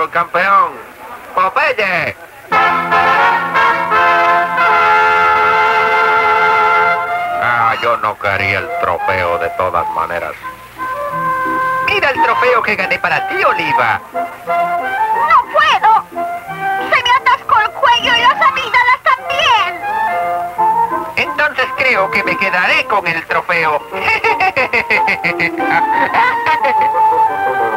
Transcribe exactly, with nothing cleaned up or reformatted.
al campeón. ¡Popeye! Ah, yo no quería el trofeo de todas maneras. Mira el trofeo que gané para ti, Oliva. ¡No puedo! ¡Se me atascó el cuello y las amígdalas también! Entonces creo que me quedaré con el trofeo.